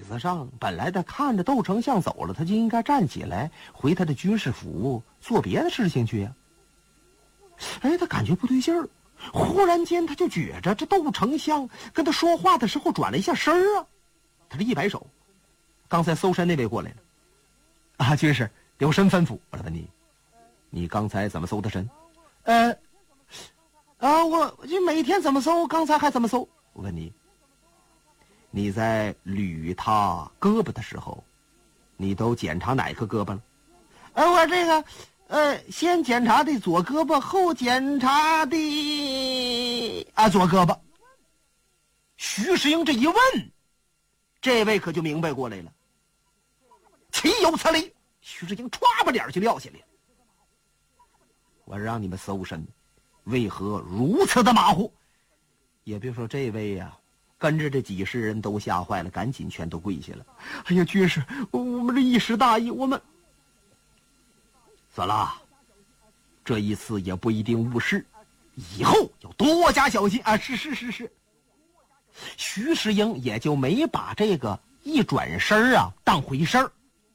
子上，本来他看着窦丞相走了，他就应该站起来回他的军事府做别的事情去呀。哎，他感觉不对劲儿，忽然间他就觉着这窦丞相跟他说话的时候转了一下身儿啊。他这一摆手，刚才搜身那位过来了。啊，军师有身吩咐，我来问你刚才怎么搜的身？我就每天怎么搜，刚才还怎么搜？我问你在捋他胳膊的时候，你都检查哪个胳膊了？我这个先检查的左胳膊，后检查的左胳膊。徐世英这一问，这位可就明白过来了，岂有此理！徐世英歘把脸就撂下来了。我让你们搜身，为何如此的马虎？也别说这位呀，跟着这几十人都吓坏了，赶紧全都跪下了。哎呀，军师，我们这一时大意，我们算了，这一次也不一定误事，以后要多加小心啊！是。徐世英也就没把这个一转身当回事儿。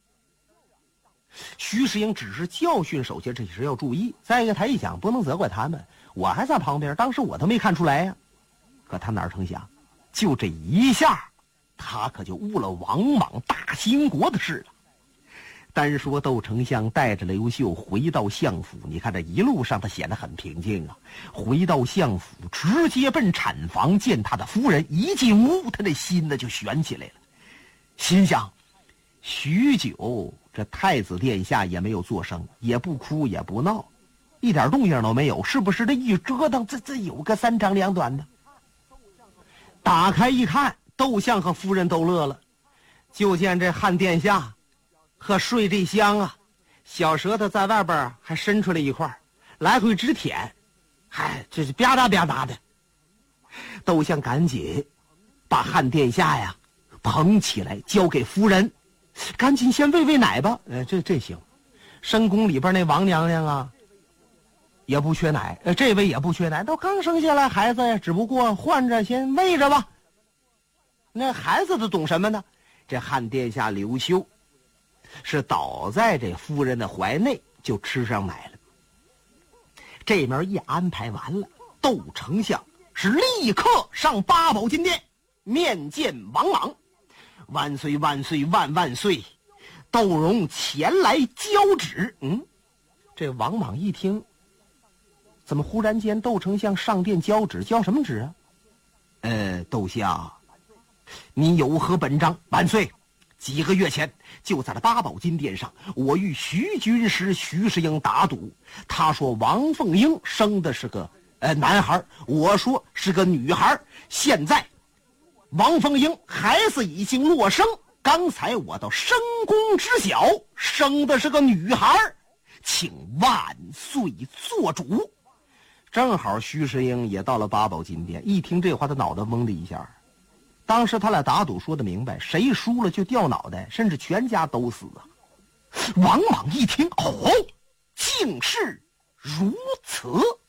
徐世英只是教训手下这些人要注意，再一个他一想不能责怪他们，我还在旁边，当时我都没看出来呀。可他哪成想，就这一下，他可就误了王莽大兴国的事了。单说窦丞相带着刘秀回到相府，你看这一路上他显得很平静啊。回到相府，直接奔产房见他的夫人，一进屋，他的心呢就悬起来了，心想：许久，这太子殿下也没有作声，也不哭也不闹，一点动静都没有，是不是这一折腾，这有个三长两短的？打开一看，窦相和夫人都乐了，就见这汉殿下和睡这香啊，小舌头在外边还伸出来一块，来回直舔，这是吧嗒吧嗒的。窦相赶紧把汉殿下呀捧起来交给夫人，赶紧先喂喂奶吧。这行，深宫里边那王娘娘啊也不缺奶，这位也不缺奶，都刚生下来孩子呀，只不过换着先喂着吧。那孩子都懂什么呢？这汉殿下刘秀是倒在这夫人的怀内就吃上奶了。这面一安排完了，窦丞相是立刻上八宝金殿面见王莽。万岁万岁万万岁！窦融前来交旨。这王莽一听，怎么忽然间窦丞相上殿交旨？交什么旨啊？窦相，你有何本章？万岁！几个月前，就在这八宝金殿上，我与徐军师徐世英打赌。他说王凤英生的是个男孩，我说是个女孩。现在王凤英孩子已经落生，刚才我到深宫知晓，生的是个女孩，请万岁做主。正好徐世英也到了八宝金殿，一听这话，他脑袋嗡的一下。当时他俩打赌说得明白，谁输了就掉脑袋，甚至全家都死啊。王莽一听，竟是如此。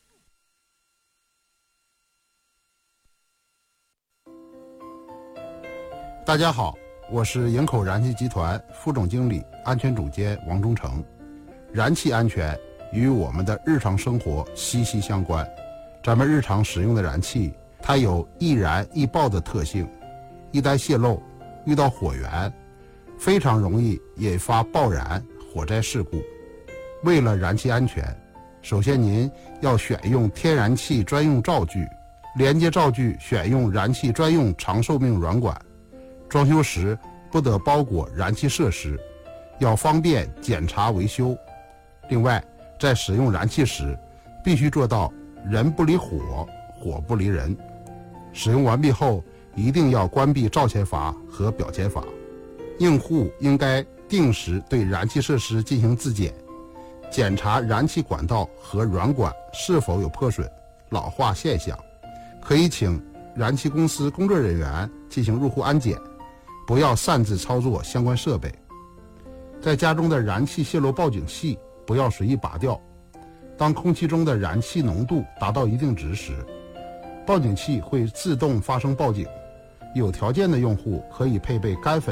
大家好，我是营口燃气集团副总经理、安全总监王忠诚。燃气安全与我们的日常生活息息相关。咱们日常使用的燃气，它有易燃易爆的特性，一旦泄漏，遇到火源，非常容易引发爆燃、火灾事故。为了燃气安全，首先您要选用天然气专用灶具，连接灶具选用燃气专用长寿命软管。装修时不得包裹燃气设施，要方便检查维修。另外，在使用燃气时，必须做到人不离火，火不离人。使用完毕后，一定要关闭灶前阀和表前阀。用户应该定时对燃气设施进行自检，检查燃气管道和软管是否有破损、老化现象。可以请燃气公司工作人员进行入户安检，不要擅自操作相关设备。在家中的燃气泄漏报警器不要随意拔掉。当空气中的燃气浓度达到一定值时，报警器会自动发生报警。有条件的用户可以配备干粉